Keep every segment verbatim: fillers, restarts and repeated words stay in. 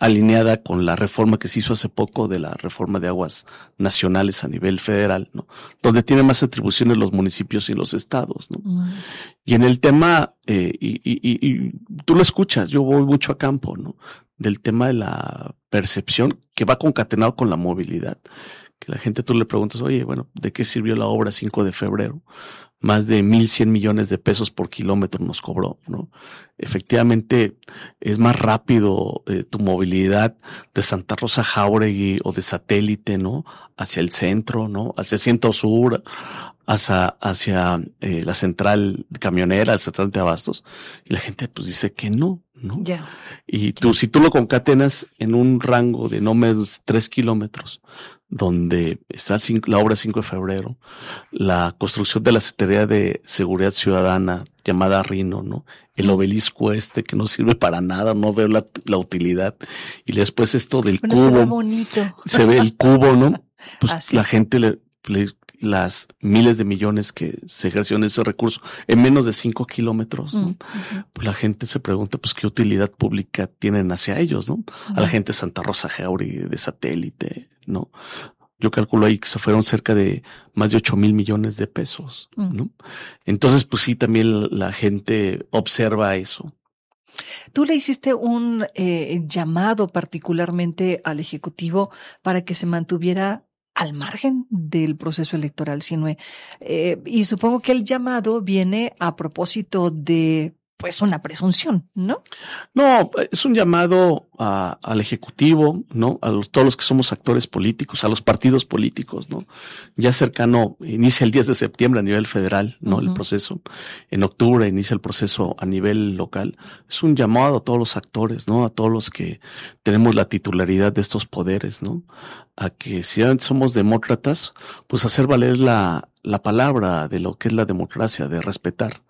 alineada con la reforma que se hizo hace poco de la reforma de aguas nacionales a nivel federal, ¿no? Donde tienen más atribuciones los municipios y los estados, ¿no? Mm. Y en el tema, eh, y, y, y, y tú lo escuchas, yo voy mucho a campo, ¿no? Del tema de la percepción que va concatenado con la movilidad. Que la gente tú le preguntas, oye, bueno, ¿de qué sirvió la obra cinco de febrero? Más de mil cien millones de pesos por kilómetro nos cobró, ¿no? Efectivamente, es más rápido eh, tu movilidad de Santa Rosa Jáuregui o de Satélite, ¿no? Hacia el centro, ¿no? Hacia Centro Sur, hacia, hacia eh, la central camionera, la central de abastos. Y la gente pues dice que no, ¿no? Ya. Yeah. Y tú, si tú lo concatenas en un rango de no menos tres kilómetros, donde está la obra cinco de febrero, la construcción de la Secretaría de Seguridad Ciudadana llamada Rino, ¿no? El obelisco este que no sirve para nada, no veo la, la utilidad. Y después esto del bueno, cubo. Se ve bonito. Se ve el cubo, ¿no? Pues Así. La gente le, le, las miles de millones que se ejercieron ese recurso en menos de cinco kilómetros, ¿no? Uh-huh. Pues la gente se pregunta, pues, ¿qué utilidad pública tienen hacia ellos, no? Uh-huh. A la gente de Santa Rosa Jáuregui, de Satélite, ¿no? Yo calculo ahí que se fueron cerca de más de ocho mil millones de pesos, ¿no? Uh-huh. Entonces, pues sí, también la gente observa eso. Tú le hiciste un eh, llamado particularmente al Ejecutivo para que se mantuviera al margen del proceso electoral, Sinue. Eh, y supongo que el llamado viene a propósito de, pues, una presunción, ¿no? No, es un llamado a, al Ejecutivo, ¿no? A los, todos los que somos actores políticos, a los partidos políticos, ¿no? Ya cercano, inicia el diez de septiembre a nivel federal, ¿no? Uh-huh. El proceso. En octubre inicia el proceso a nivel local. Es un llamado a todos los actores, ¿no? A todos los que tenemos la titularidad de estos poderes, ¿no? A que si somos demócratas, pues hacer valer la, la palabra de lo que es la democracia, de respetar,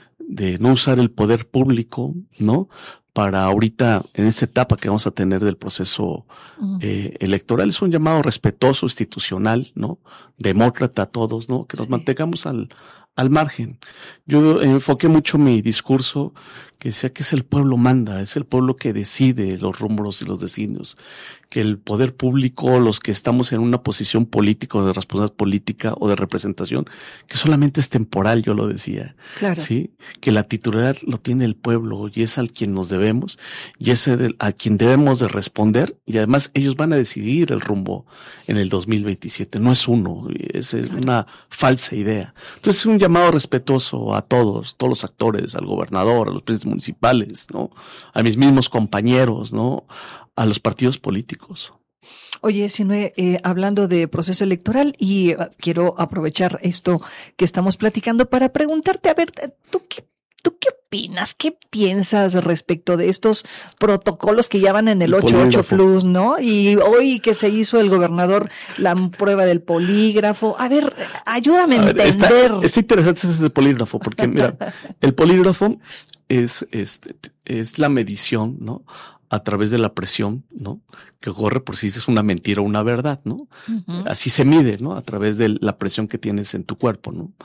de no usar el poder público, ¿no? Para ahorita, en esta etapa que vamos a tener del proceso uh-huh. eh, electoral, es un llamado respetuoso, institucional, ¿no? Demócrata a todos, ¿no? Que nos sí. mantengamos al, al margen. Yo enfoqué mucho mi discurso que decía que es el pueblo manda, es el pueblo que decide los rumbos y los designios, que el poder público, los que estamos en una posición política o de responsabilidad política o de representación, que solamente es temporal, yo lo decía. Claro. Sí, que la titularidad lo tiene el pueblo y es al quien nos debemos y es el, a quien debemos de responder, y además ellos van a decidir el rumbo en el dos mil veintisiete, no es uno, es claro. una falsa idea. Entonces es un llamado respetuoso a todos, todos los actores, al gobernador, a los presidentes municipales, ¿no? A mis mismos compañeros, ¿no? A los partidos políticos. Oye, Sinue, eh, hablando de proceso electoral, y uh, quiero aprovechar esto que estamos platicando para preguntarte, a ver, ¿tú qué, tú qué opinas? ¿Qué piensas respecto de estos protocolos que ya van en el, el ocho ocho Plus, ¿no? Y hoy que se hizo el gobernador la prueba del polígrafo. A ver, ayúdame a, a ver, entender. Está, está interesante ese polígrafo, porque mira, el polígrafo es, es, es la medición, ¿no? A través de la presión, ¿no? Que ocurre por si dices una mentira o una verdad, ¿no? Uh-huh. Así se mide, ¿no? A través de la presión que tienes en tu cuerpo, ¿no?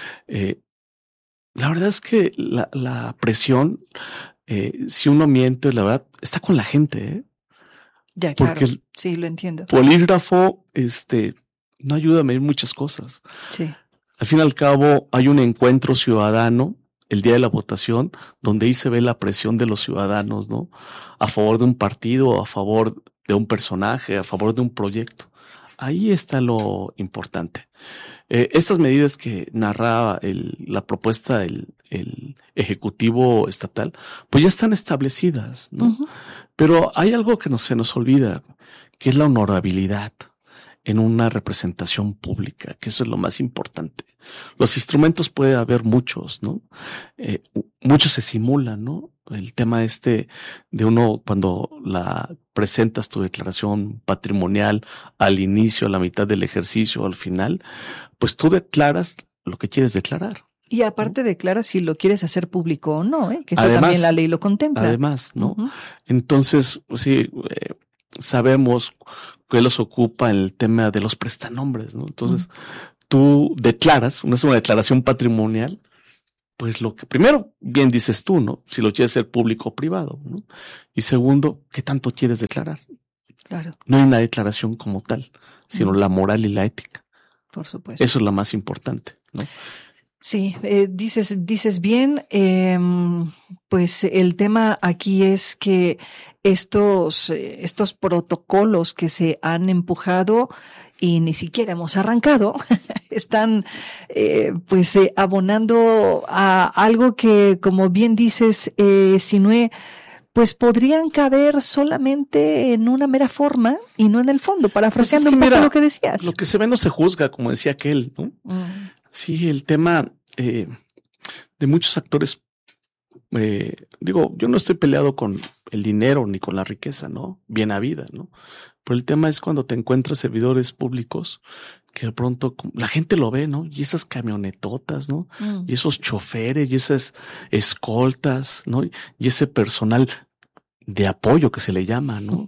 Eh, la verdad es que la, la presión, eh, si uno miente, la verdad, está con la gente, ¿eh? Ya, claro. Porque sí, lo entiendo. El polígrafo, este, no ayuda a medir muchas cosas. Sí. Al fin y al cabo, hay un encuentro ciudadano el día de la votación, donde ahí se ve la presión de los ciudadanos, ¿no? A favor de un partido, a favor de un personaje, a favor de un proyecto. Ahí está lo importante. Eh, estas medidas que narraba el, la propuesta del el Ejecutivo Estatal, pues ya están establecidas, ¿no? Uh-huh. Pero hay algo que no se nos olvida, que es la honorabilidad en una representación pública, que eso es lo más importante. Los instrumentos puede haber muchos, ¿no? Eh, muchos se simulan, ¿no? El tema este de uno cuando la presentas tu declaración patrimonial al inicio, a la mitad del ejercicio, al final, pues tú declaras lo que quieres declarar. Y aparte, ¿no? Declaras si lo quieres hacer público o no, ¿eh? Que eso además, también la ley lo contempla. Además, ¿no? Uh-huh. Entonces, pues sí, eh, sabemos que los ocupa en el tema de los prestanombres, ¿no? Entonces, uh-huh. tú declaras, una es una declaración patrimonial, pues lo que primero, bien dices tú, ¿no? Si lo quieres ser público o privado, ¿no? Y segundo, ¿qué tanto quieres declarar? Claro. No hay una declaración como tal, sino mm. la moral y la ética. Por supuesto. Eso es lo más importante, ¿no? Sí, eh, dices, dices bien, eh, pues el tema aquí es que estos, eh, estos protocolos que se han empujado y ni siquiera hemos arrancado, están eh, pues eh, abonando a algo que, como bien dices, eh, Sinue, pues podrían caber solamente en una mera forma y no en el fondo, parafraseando pues es que un poco mira, lo que decías. Lo que se ve no se juzga, como decía aquel, ¿no? Mm. Sí, el tema eh, de muchos actores, eh, digo, yo no estoy peleado con el dinero ni con la riqueza, ¿no? Bien habida, ¿no? Pero el tema es cuando te encuentras servidores públicos que de pronto la gente lo ve, ¿no? Y esas camionetotas, ¿no? Mm. Y esos choferes y esas escoltas, ¿no? Y ese personal de apoyo que se le llama, ¿no?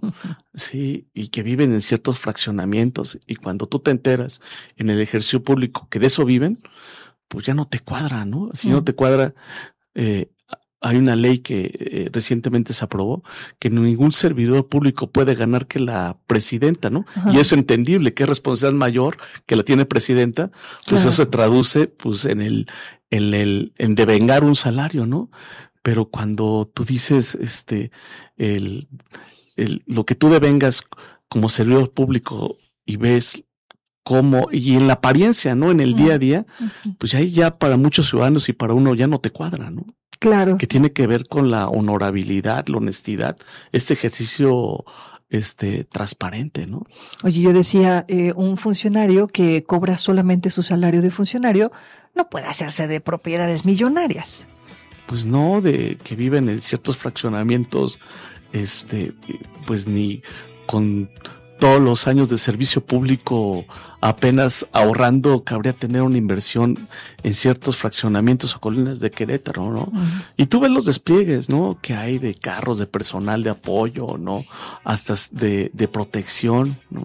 Sí, y que viven en ciertos fraccionamientos. Y cuando tú te enteras en el ejercicio público que de eso viven, pues ya no te cuadra, ¿no? Si mm. no te cuadra, eh, hay una ley que eh, recientemente se aprobó que ningún servidor público puede ganar que la presidenta, ¿no? Ajá. Y eso es entendible, que es responsabilidad mayor que la tiene presidenta, pues claro. Eso se traduce, pues, en el, en el, en devengar un salario, ¿no? Pero cuando tú dices, este, el, el, lo que tú devengas como servidor público y ves cómo, y en la apariencia, ¿no? En el día a día, pues ahí ya para muchos ciudadanos y para uno ya no te cuadra, ¿no? Claro. Que tiene que ver con la honorabilidad, la honestidad, este ejercicio, este, transparente, ¿no? Oye, yo decía, eh, un funcionario que cobra solamente su salario de funcionario no puede hacerse de propiedades millonarias. Pues no, de que viven en ciertos fraccionamientos, este, pues ni con todos los años de servicio público apenas ahorrando, cabría tener una inversión en ciertos fraccionamientos o colonias de Querétaro, ¿no? Uh-huh. Y tú ves los despliegues, ¿no? Que hay de carros, de personal de apoyo, ¿no? Hasta de, de protección, ¿no?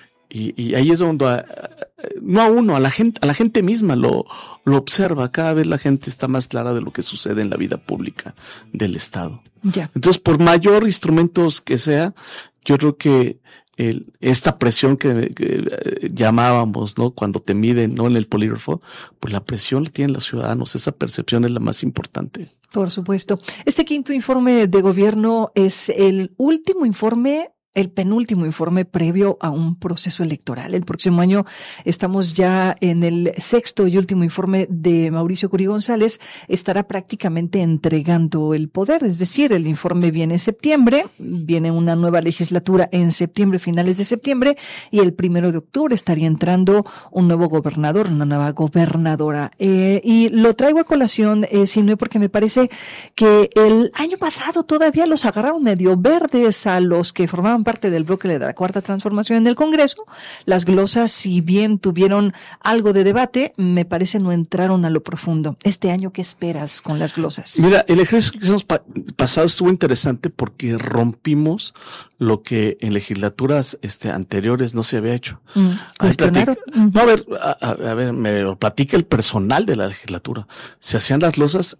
Y, y ahí es donde, a, no a uno, a la gente, a la gente misma lo, lo observa. Cada vez la gente está más clara de lo que sucede en la vida pública del Estado. Ya. Entonces, por mayor instrumentos que sea, yo creo que el, esta presión que, que eh, llamábamos, ¿no? Cuando te miden, ¿no? En el polígrafo, pues la presión la tienen los ciudadanos. Esa percepción es la más importante. Por supuesto. Este quinto informe de gobierno es el último informe, el penúltimo informe previo a un proceso electoral. El próximo año estamos ya en el sexto y último informe de Mauricio Curi González. Estará prácticamente entregando el poder, es decir, el informe viene en septiembre, viene una nueva legislatura en septiembre, finales de septiembre, y el primero de octubre estaría entrando un nuevo gobernador, una nueva gobernadora. Eh, y lo traigo a colación, eh, Sinue, porque me parece que el año pasado todavía los agarraron medio verdes a los que formaban parte del bloque de la Cuarta Transformación en el Congreso. Las glosas, si bien tuvieron algo de debate, me parece no entraron a lo profundo. Este año, ¿qué esperas con las glosas? Mira, el ejercicio que hemos pa- pasado estuvo interesante porque rompimos lo que en legislaturas este, anteriores no se había hecho. Mm, ¿Cuestionaron? Uh-huh. No, a ver, a, a ver, me lo platica el personal de la legislatura. Se hacían las glosas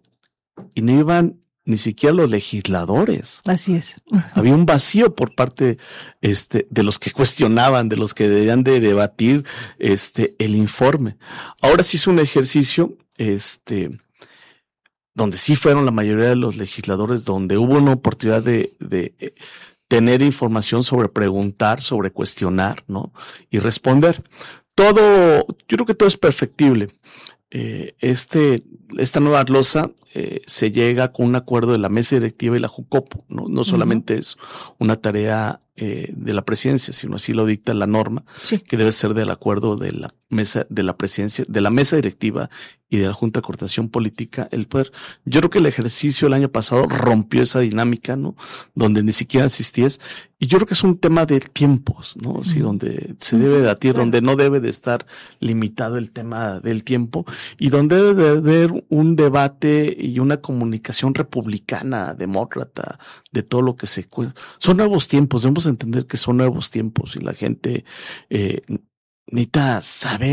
y no iban ni siquiera los legisladores. Así es. Había un vacío por parte este de los que cuestionaban, de los que debían de debatir este el informe. Ahora sí es un ejercicio este donde sí fueron la mayoría de los legisladores, donde hubo una oportunidad de, de tener información sobre preguntar, sobre cuestionar, ¿no? Y responder. Todo, yo creo que todo es perfectible. Eh, este, esta nueva glosa eh, se llega con un acuerdo de la mesa directiva y la Jucopo, ¿no? No solamente uh-huh. es una tarea eh, de la presidencia, sino así lo dicta la norma, sí. que debe ser del acuerdo de la mesa, de la presidencia, de la mesa directiva y de la Junta de Coordinación Política, el poder. Yo creo que el ejercicio el año pasado rompió esa dinámica, ¿no? Donde ni siquiera asistías. Y yo creo que es un tema de tiempos, ¿no? Sí, uh-huh. donde se debe debatir, claro. donde no debe de estar limitado el tema del tiempo y donde debe de haber un debate y una comunicación republicana, demócrata, de todo lo que se cuesta. Son nuevos tiempos, debemos entender que son nuevos tiempos y la gente eh, necesita saber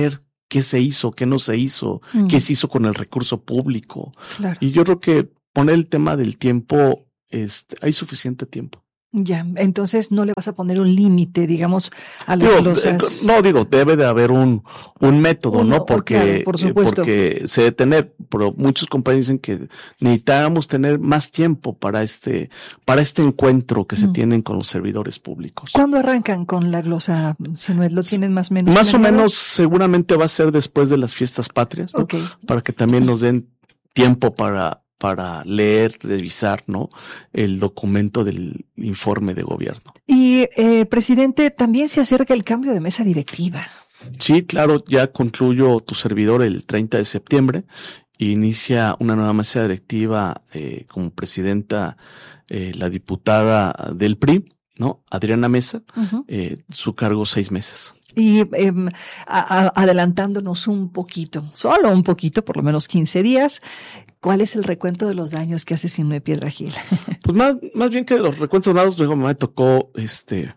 qué se hizo, qué no se hizo, mm. qué se hizo con el recurso público. Claro. Y yo creo que poner el tema del tiempo, este, hay suficiente tiempo. Ya, entonces no le vas a poner un límite, digamos, a las digo, glosas. No, digo, debe de haber un, un método, Uno, ¿no? Porque, claro, por supuesto. porque se debe tener, pero muchos compañeros dicen que necesitábamos tener más tiempo para este, para este encuentro que se mm. tienen con los servidores públicos. ¿Cuándo arrancan con la glosa, Sinue? ¿Lo tienen más o menos? Más o menos, seguramente va a ser después de las fiestas patrias, ¿no? Okay. Para que también nos den tiempo para para leer, revisar, ¿no? El documento del informe de gobierno. Y, eh, presidente, también se acerca el cambio de mesa directiva. Sí, claro, ya concluyo tu servidor el treinta de septiembre. Inicia una nueva mesa directiva, eh, como presidenta, eh, la diputada del P R I, ¿no? Adriana Mesa, uh-huh. eh, su cargo seis meses. Y eh, a, a, adelantándonos un poquito, solo un poquito, por lo menos quince días, ¿cuál es el recuento de los daños que hace Sinue Piedrahíl? Pues más, más bien que de los recuentos dados, luego me tocó este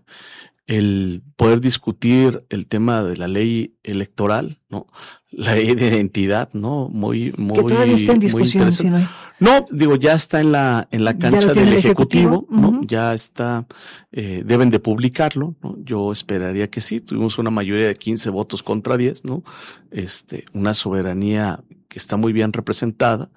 el poder discutir el tema de la ley electoral, ¿no? La ley de identidad, ¿no? Muy, muy, que todavía está en discusión, Sinue. No, digo, ya está en la, en la cancha del Ejecutivo, ejecutivo ¿no? Uh-huh. Ya está, eh, deben de publicarlo, ¿no? Yo esperaría que sí. Tuvimos una mayoría de quince votos contra diez, ¿no? Este, una soberanía que está muy bien representada.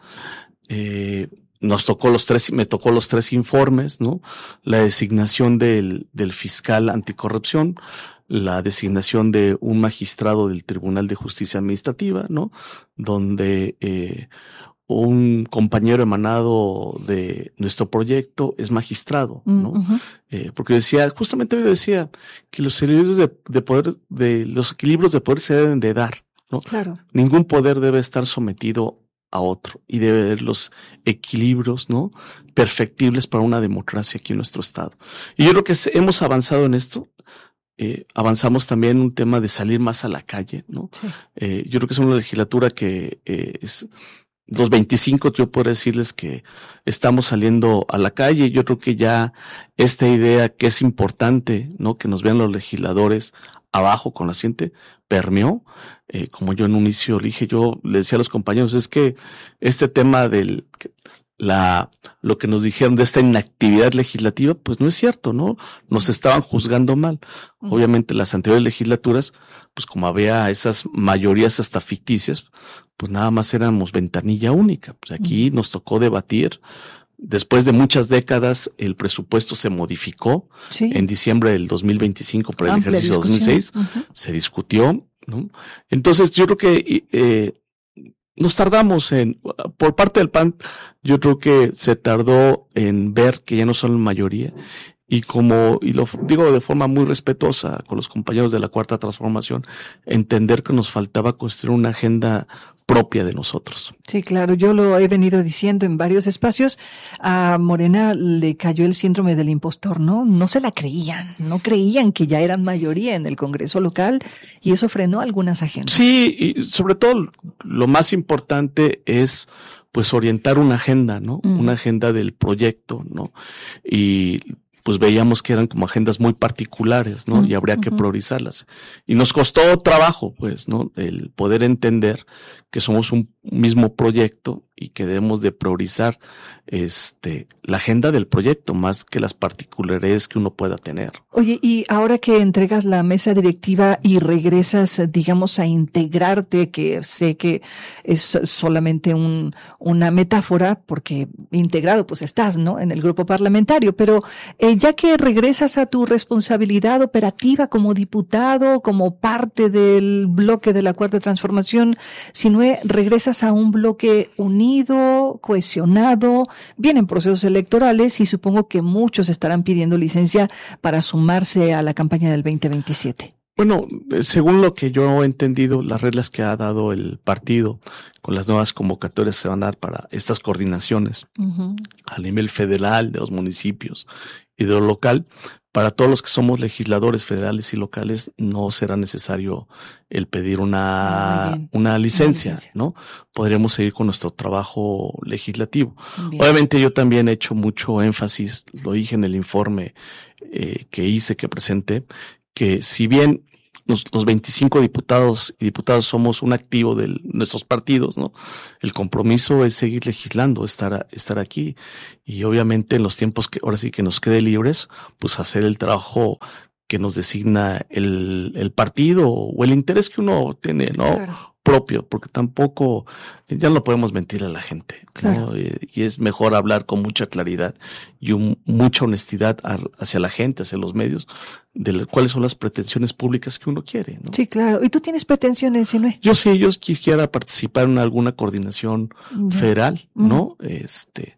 Eh, nos tocó los tres, me tocó los tres informes, ¿no? La designación del, del fiscal anticorrupción, la designación de un magistrado del Tribunal de Justicia Administrativa, ¿no? Donde, eh, un compañero emanado de nuestro proyecto es magistrado, ¿no? Uh-huh. Eh, porque decía, justamente hoy decía que los equilibrios de, de poder, de los equilibrios de poder se deben de dar, ¿no? Claro. Ningún poder debe estar sometido a otro y debe haber los equilibrios, ¿no? Perfectibles para una democracia aquí en nuestro estado. Y yo creo que hemos avanzado en esto. Eh, avanzamos también en un tema de salir más a la calle, ¿no? Sí. Eh, yo creo que es una legislatura que eh, es los veinticinco, yo puedo decirles que estamos saliendo a la calle. Yo creo que ya esta idea que es importante, ¿no? Que nos vean los legisladores abajo con la gente, permeó. Eh, como yo en un inicio dije, yo le decía a los compañeros, es que este tema del, la, lo que nos dijeron de esta inactividad legislativa, pues no es cierto, ¿no? Nos estaban juzgando mal. Uh-huh. Obviamente las anteriores legislaturas, pues como había esas mayorías hasta ficticias, pues nada más éramos ventanilla única. Pues aquí uh-huh. nos tocó debatir. Después de muchas décadas, el presupuesto se modificó. Sí. En diciembre del dos mil veinticinco para el Amplia ejercicio discusión. dos mil seis. Uh-huh. Se discutió, ¿no? Entonces yo creo que eh, nos tardamos en, por parte del P A N, yo creo que se tardó en ver que ya no son la mayoría. Y como, y lo digo de forma muy respetuosa con los compañeros de la Cuarta Transformación, entender que nos faltaba construir una agenda propia de nosotros. Sí, claro, yo lo he venido diciendo en varios espacios. A Morena le cayó el síndrome del impostor, ¿no? No se la creían, no creían que ya eran mayoría en el Congreso local y eso frenó algunas agendas. Sí, y sobre todo lo más importante es pues orientar una agenda, ¿no? Mm. Una agenda del proyecto, ¿no? Y pues veíamos que eran como agendas muy particulares, ¿no? Uh-huh. Y habría que priorizarlas. Y nos costó trabajo, pues, ¿no? El poder entender que somos un mismo proyecto y que debemos de priorizar este la agenda del proyecto más que las particularidades que uno pueda tener. Oye, y ahora que entregas la mesa directiva y regresas, digamos, a integrarte, que sé que es solamente un una metáfora, porque integrado pues estás, ¿no? En el grupo parlamentario, pero eh, ya que regresas a tu responsabilidad operativa como diputado, como parte del bloque de la Cuarta Transformación, Sinue, regresas a un bloque unido, cohesionado, vienen procesos electorales y supongo que muchos estarán pidiendo licencia para sumarse a la campaña del veinte veintisiete. Bueno, según lo que yo he entendido, las reglas que ha dado el partido con las nuevas convocatorias se van a dar para estas coordinaciones uh-huh. a nivel federal, de los municipios y de lo local. Para todos los que somos legisladores federales y locales no será necesario el pedir una, ah, una licencia, una licencia, ¿no? Podríamos seguir con nuestro trabajo legislativo. Bien. Obviamente yo también he hecho mucho énfasis, lo dije en el informe eh, que hice, que presenté, que si bien los, los veinticinco diputados y diputadas somos un activo de nuestros partidos, ¿no? El compromiso es seguir legislando, estar, estar aquí y obviamente en los tiempos que ahora sí que nos quede libres, pues hacer el trabajo que nos designa el, el partido o el interés que uno tiene, ¿no? Claro. Propio, porque tampoco, ya no podemos mentir a la gente, claro. ¿no? Y, y es mejor hablar con mucha claridad y un, mucha honestidad a, hacia la gente, hacia los medios, de la, cuáles son las pretensiones públicas que uno quiere, ¿no? Sí, claro. ¿Y tú tienes pretensiones, Sinue? Yo sí, yo quisiera participar en alguna coordinación yeah. federal, ¿no? Mm. Este,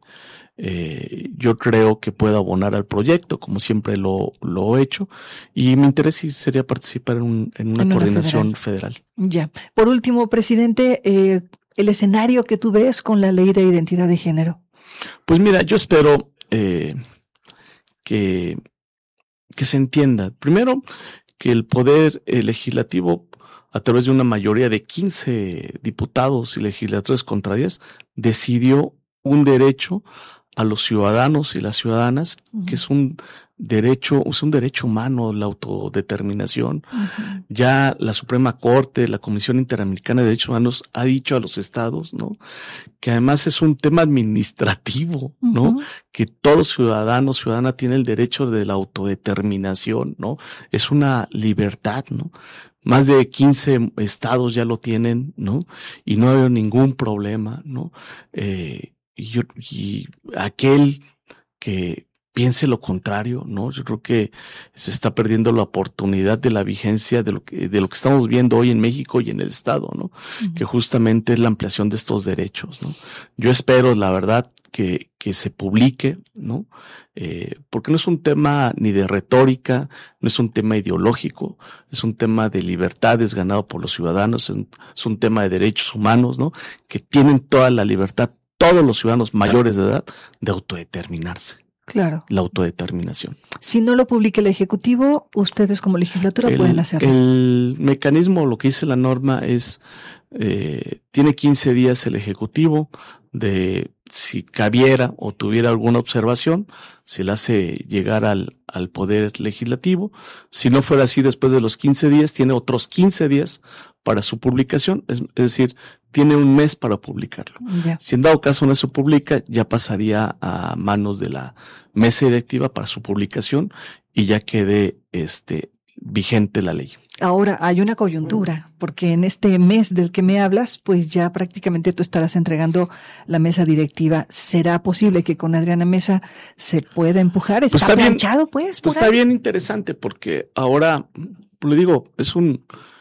Eh, yo creo que puedo abonar al proyecto, como siempre lo, lo he hecho, y mi interés sí sería participar en, un, en una en coordinación federal. federal. Ya. Por último, presidente, eh, el escenario que tú ves con la ley de identidad de género. Pues mira, yo espero eh, que, que se entienda. Primero, que el poder eh, legislativo, a través de una mayoría de quince diputados y legisladores contra diez, decidió un derecho a los ciudadanos y las ciudadanas, uh-huh. que es un derecho, es un derecho humano, la autodeterminación. Uh-huh. Ya la Suprema Corte, la Comisión Interamericana de Derechos Humanos ha dicho a los estados, ¿no? Que además es un tema administrativo, ¿no? Uh-huh. Que todo ciudadano, ciudadana tiene el derecho de la autodeterminación, ¿no? Es una libertad, ¿no? Más de quince estados ya lo tienen, ¿no? Y no hay ningún problema, ¿no? Eh, Y, yo, y aquel que piense lo contrario, ¿no? Yo creo que se está perdiendo la oportunidad de la vigencia de lo que, de lo que estamos viendo hoy en México y en el Estado, ¿no? Uh-huh. Que justamente es la ampliación de estos derechos, ¿no? Yo espero, la verdad, que, que se publique, ¿no? Eh, porque no es un tema ni de retórica, no es un tema ideológico, es un tema de libertades ganado por los ciudadanos, es un, es un tema de derechos humanos, ¿no? Que tienen toda la libertad, todos los ciudadanos mayores de edad, de autodeterminarse. Claro. La autodeterminación. Si no lo publica el Ejecutivo, ustedes como legislatura el, pueden hacerlo. El mecanismo, lo que dice la norma es, eh, tiene quince días el Ejecutivo de, si cabiera o tuviera alguna observación, se la hace llegar al, al Poder Legislativo. Si no fuera así, después de los quince días, tiene otros quince días para su publicación, es, es decir, tiene un mes para publicarlo. Yeah. Si en dado caso no se publica, ya pasaría a manos de la mesa directiva para su publicación y ya quede este vigente la ley. Ahora, hay una coyuntura, porque en este mes del que me hablas, pues ya prácticamente tú estarás entregando la mesa directiva. ¿Será posible que con Adriana Mesa se pueda empujar? ¿Está, pues está planchado, bien, pues? Pues está bien interesante, porque ahora, le digo, es un...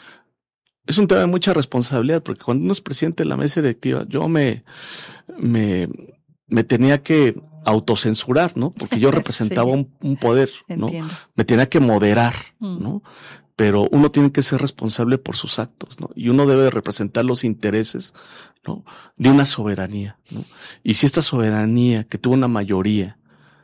Es un tema de mucha responsabilidad, porque cuando uno es presidente de la mesa directiva, yo me, me, me tenía que autocensurar, ¿no? Porque yo representaba sí. un, un poder, ¿no? Entiendo. Me tenía que moderar, mm. ¿no? Pero uno tiene que ser responsable por sus actos, ¿no? Y uno debe representar los intereses, ¿no? De una soberanía, ¿no? Y si esta soberanía, que tuvo una mayoría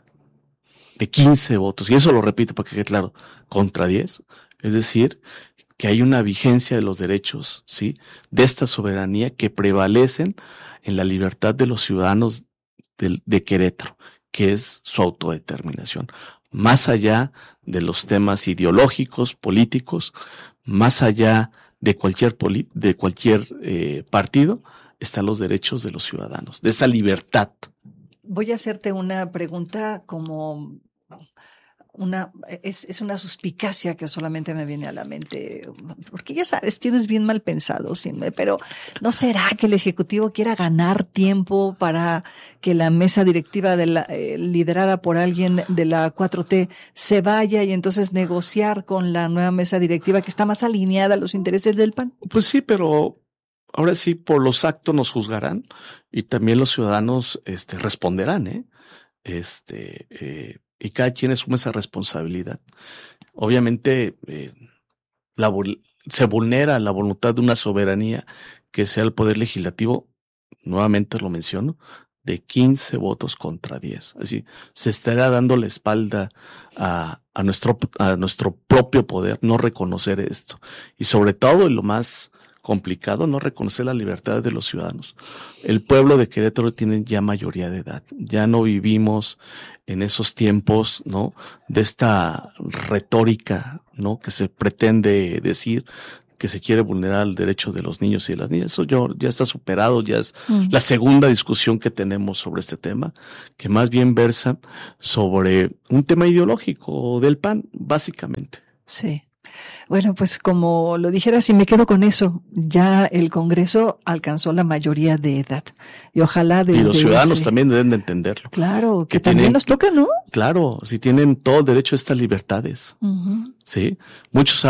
de quince votos, y eso lo repito para que quede claro, contra diez, es decir, que hay una vigencia de los derechos, ¿sí? De esta soberanía que prevalecen en la libertad de los ciudadanos de, de Querétaro, que es su autodeterminación. Más allá de los temas ideológicos, políticos, más allá de cualquier, poli- de cualquier eh, partido, están los derechos de los ciudadanos, de esa libertad. Voy a hacerte una pregunta como... Una, es, es una suspicacia que solamente me viene a la mente, porque ya sabes, tienes bien mal pensado, pero ¿no será que el Ejecutivo quiera ganar tiempo para que la mesa directiva de la, eh, liderada por alguien de la cuatro T se vaya y entonces negociar con la nueva mesa directiva que está más alineada a los intereses del P A N? Pues sí, pero ahora sí, por los actos nos juzgarán y también los ciudadanos este, responderán, ¿eh? Este, eh, y cada quien asume esa responsabilidad. Obviamente, eh, la, se vulnera la voluntad de una soberanía que sea el Poder Legislativo, nuevamente lo menciono, de quince votos contra diez. Así, se estará dando la espalda a, a, nuestro, a nuestro propio poder, no reconocer esto. Y sobre todo, y lo más complicado no reconocer la libertad de los ciudadanos. El pueblo de Querétaro tiene ya mayoría de edad. Ya no vivimos en esos tiempos, ¿no? De esta retórica, ¿no? Que se pretende decir que se quiere vulnerar el derecho de los niños y de las niñas. Eso yo, ya está superado, ya es mm. la segunda discusión que tenemos sobre este tema, que más bien versa sobre un tema ideológico del P A N, básicamente. Sí. Bueno, pues como lo dijera, si me quedo con eso, ya el Congreso alcanzó la mayoría de edad. Y ojalá de Y los ciudadanos ese... también deben de entenderlo. Claro, que, que también tienen, nos toca, ¿no? Claro, si tienen todo el derecho a estas libertades. Uh-huh. Sí. Muchos